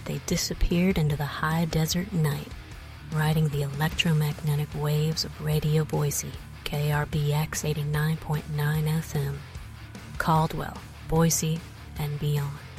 they disappeared into the high desert night, riding the electromagnetic waves of Radio Boise, KRBX 89.9 FM, Caldwell, Boise, and beyond.